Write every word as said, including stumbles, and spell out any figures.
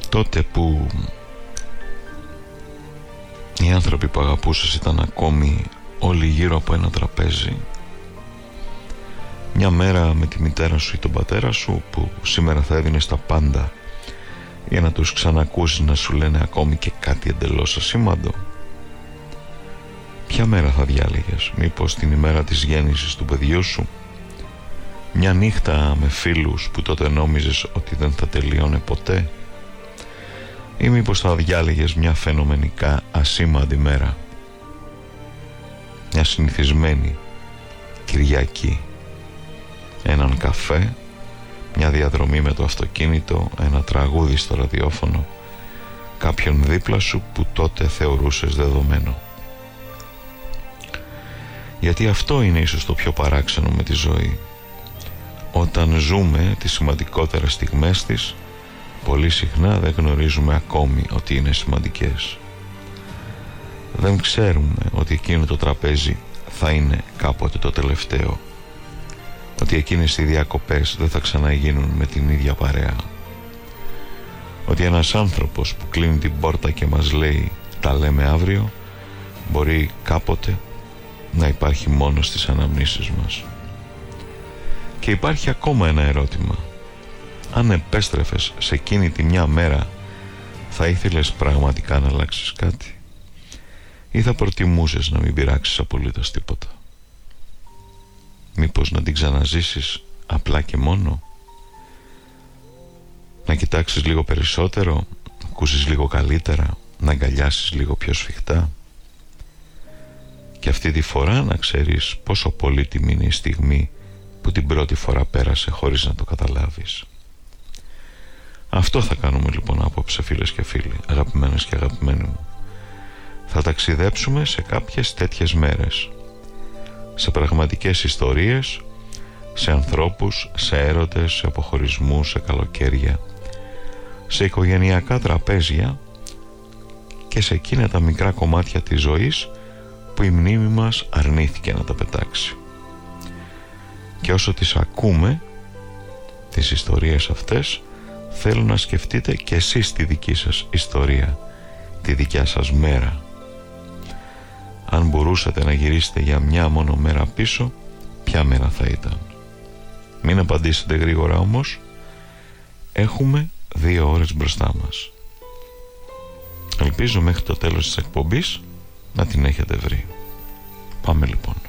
τότε που οι άνθρωποι που αγαπούσες ήταν ακόμη όλοι γύρω από ένα τραπέζι, μια μέρα με τη μητέρα σου ή τον πατέρα σου που σήμερα θα έδινες τα πάντα για να τους ξανακούσεις να σου λένε ακόμη και κάτι εντελώς ασήμαντο. Ποια μέρα θα διάλεγες? Μήπως την ημέρα της γέννησης του παιδιού σου? Μια νύχτα με φίλους που τότε νόμιζες ότι δεν θα τελειώνε ποτέ? Ή μήπως θα διάλεγες μια φαινομενικά ασήμαντη μέρα, μια συνηθισμένη Κυριακή, έναν καφέ, μια διαδρομή με το αυτοκίνητο, ένα τραγούδι στο ραδιόφωνο, κάποιον δίπλα σου που τότε θεωρούσες δεδομένο? Γιατί αυτό είναι ίσως το πιο παράξενο με τη ζωή. Όταν ζούμε τις σημαντικότερες στιγμές της, πολύ συχνά δεν γνωρίζουμε ακόμη ότι είναι σημαντικές. Δεν ξέρουμε ότι εκείνο το τραπέζι θα είναι κάποτε το τελευταίο, ότι εκείνες οι διακοπές δεν θα ξαναγίνουν με την ίδια παρέα, ότι ένας άνθρωπος που κλείνει την πόρτα και μας λέει «τα λέμε αύριο» μπορεί κάποτε να υπάρχει μόνο στις αναμνήσεις μας. Και υπάρχει ακόμα ένα ερώτημα. Αν επέστρεφες σε εκείνη τη μια μέρα, θα ήθελες πραγματικά να αλλάξεις κάτι ή θα προτιμούσες να μην πειράξεις απολύτως τίποτα? Μήπως να την ξαναζήσεις απλά και μόνο? Να κοιτάξεις λίγο περισσότερο, να ακούσεις λίγο καλύτερα, να αγκαλιάσεις λίγο πιο σφιχτά? Και αυτή τη φορά να ξέρεις πόσο πολύτιμη είναι η στιγμή που την πρώτη φορά πέρασε χωρίς να το καταλάβεις. Αυτό θα κάνουμε λοιπόν απόψε, φίλες και φίλοι, αγαπημένες και αγαπημένοι μου. Θα ταξιδέψουμε σε κάποιες τέτοιες μέρες, σε πραγματικές ιστορίες, σε ανθρώπους, σε έρωτες, σε αποχωρισμούς, σε καλοκαίρια, σε οικογενειακά τραπέζια και σε εκείνα τα μικρά κομμάτια της ζωής που η μνήμη μας αρνήθηκε να τα πετάξει. Και όσο τις ακούμε, τις ιστορίες αυτές, θέλω να σκεφτείτε και εσείς τη δική σας ιστορία, τη δικιά σας μέρα. Αν μπορούσατε να γυρίσετε για μια μόνο μέρα πίσω, ποια μέρα θα ήταν? Μην απαντήσετε γρήγορα όμως, έχουμε δύο ώρες μπροστά μας. Ελπίζω μέχρι το τέλος της εκπομπής να την έχετε βρει. Πάμε λοιπόν.